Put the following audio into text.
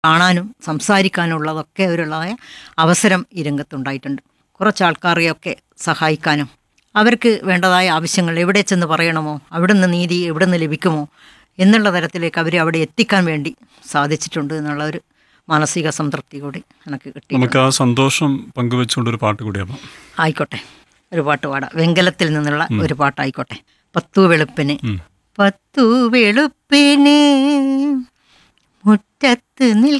കാണാനും സംസാരിക്കാനുള്ളതൊക്കെ അവരുള്ളതായ അവസരം ഈ രംഗത്തുണ്ടായിട്ടുണ്ട്. കുറച്ച് ആൾക്കാരെയൊക്കെ സഹായിക്കാനും അവർക്ക് വേണ്ടതായ ആവശ്യങ്ങൾ എവിടെ ചെന്ന് പറയണമോ, അവിടെ നിന്ന് നീതി എവിടെ നിന്ന് ലഭിക്കുമോ എന്നുള്ള തരത്തിലേക്ക് അവരെ അവിടെ എത്തിക്കാൻ വേണ്ടി സാധിച്ചിട്ടുണ്ട് എന്നുള്ള ഒരു മാനസിക സംതൃപ്തി കൂടി എനിക്ക് കിട്ടി. നമുക്ക് ആ സന്തോഷം പങ്കുവെച്ചുകൊണ്ടൊരു പാട്ട് കൂടിയാണ്. ആയിക്കോട്ടെ, ഒരു പാട്ട് പാടാം. വെങ്കലത്തിൽ നിന്നുള്ള ഒരു പാട്ടായിക്കോട്ടെ. പത്തു വെളുപ്പിന് മുറ്റത്ത് നിൽക്കും